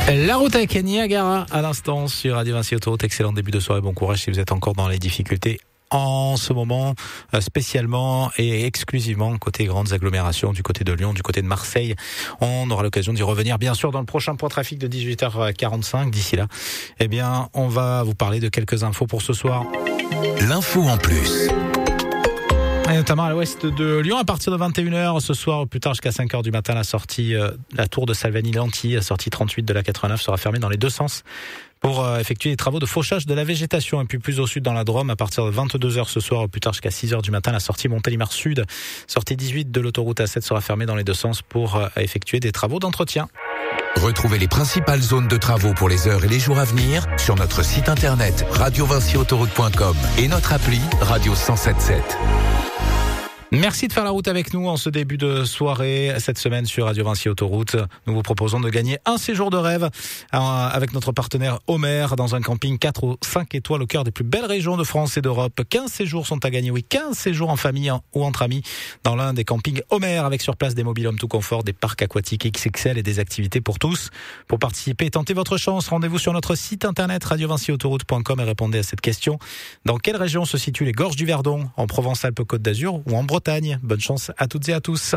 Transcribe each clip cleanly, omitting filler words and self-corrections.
La route avec Niagara à l'instant sur Radio Vinci Autoroute. Excellent début de soirée, bon courage si vous êtes encore dans les difficultés en ce moment, spécialement et exclusivement côté grandes agglomérations, du côté de Lyon, du côté de Marseille. On aura l'occasion d'y revenir bien sûr dans le prochain point trafic de 18h45. D'ici là, eh bien, on va vous parler de quelques infos pour ce soir. L'info en plus. Et notamment à l'ouest de Lyon, à partir de 21h ce soir, au plus tard jusqu'à 5h du matin, la sortie, la tour de Salvani-Lanty, la sortie 38 de la 89 sera fermée dans les deux sens pour effectuer les travaux de fauchage de la végétation. Et puis plus au sud dans la Drôme, à partir de 22h ce soir, au plus tard jusqu'à 6h du matin, la sortie Montélimar Sud, sortie 18 de l'autoroute A7 sera fermée dans les deux sens pour effectuer des travaux d'entretien. Retrouvez les principales zones de travaux pour les heures et les jours à venir sur notre site internet radiovinciautoroute.com et notre appli Radio 107.7. Merci de faire la route avec nous en ce début de soirée. Cette semaine sur Radio Vinci Autoroute, nous vous proposons de gagner un séjour de rêve avec notre partenaire Homer dans un camping 4 ou 5 étoiles au cœur des plus belles régions de France et d'Europe. 15 séjours sont à gagner, oui, 15 séjours en famille ou entre amis dans l'un des campings Homer avec sur place des mobil-homes tout confort, des parcs aquatiques XXL et des activités pour tous. Pour participer et tenter votre chance, rendez-vous sur notre site internet radiovinciautoroute.com et répondez à cette question. Dans quelle région se situent les Gorges du Verdon? En Provence-Alpes-Côte d'Azur ou en Bretagne? Bonne chance à toutes et à tous.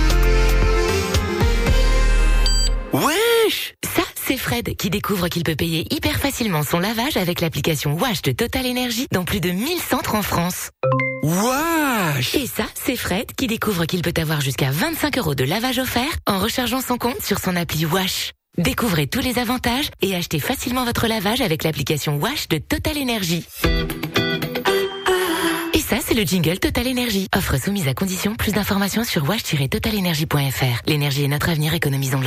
Wesh! Ça, c'est Fred qui découvre qu'il peut payer hyper facilement son lavage avec l'application Wash de Total Energy dans plus de 1000 centres en France. Wesh! Et ça, c'est Fred qui découvre qu'il peut avoir jusqu'à 25 € de lavage offert en rechargeant son compte sur son appli Wash. Découvrez tous les avantages et achetez facilement votre lavage avec l'application Wash de Total Energy. Ça, c'est le jingle Total Energy. Offre soumise à condition. Plus d'informations sur wash-totalenergy.fr. L'énergie est notre avenir, économisons-la.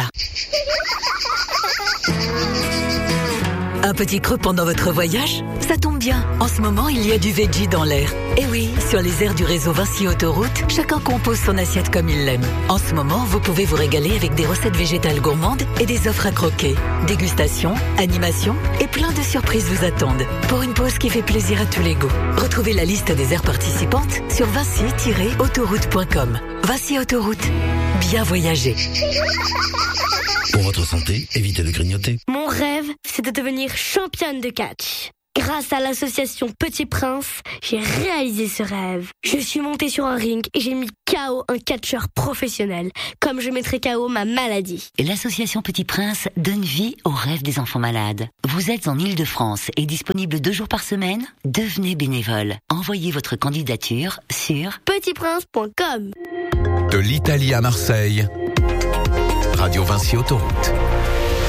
Un petit creux pendant votre voyage? Ça tombe bien. En ce moment, il y a du veggie dans l'air. Et oui, sur les aires du réseau Vinci Autoroute, chacun compose son assiette comme il l'aime. En ce moment, vous pouvez vous régaler avec des recettes végétales gourmandes et des offres à croquer. Dégustation, animation et plein de surprises vous attendent. Pour une pause qui fait plaisir à tous les goûts. Retrouvez la liste des aires participantes sur vinci-autoroute.com. Vinci Autoroute. Bien voyager. Pour votre santé, évitez de grignoter. Mon rêve, c'est de devenir championne de catch. Grâce à l'association Petit Prince, j'ai réalisé ce rêve. Je suis montée sur un ring et j'ai mis KO un catcheur professionnel, comme je mettrais KO ma maladie. L'association Petit Prince donne vie aux rêves des enfants malades. Vous êtes en Île-de-France et disponible 2 jours par semaine? Devenez bénévole. Envoyez votre candidature sur petitprince.com. De l'Italie à Marseille, Radio Vinci Autoroute.